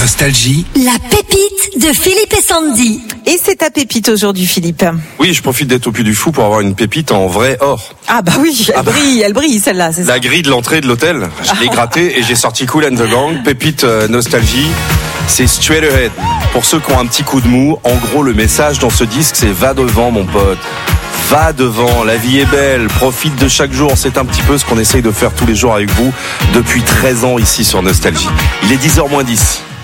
Nostalgie. La pépite de Philippe et Sandy. Et c'est ta pépite aujourd'hui, Philippe. Oui, je profite d'être au Puy du Fou pour avoir une pépite en vrai or. Ah bah oui, elle brille celle-là, c'est ça. La grille de l'entrée de l'hôtel, je l'ai grattée et j'ai sorti Kool and the Gang, pépite nostalgie. C'est Straight Ahead. Pour ceux qui ont un petit coup de mou, en gros le message dans ce disque c'est va devant mon pote. Va devant, la vie est belle, profite de chaque jour. C'est un petit peu ce qu'on essaye de faire tous les jours avec vous depuis 13 ans ici sur Nostalgie. Il est 10h moins 10.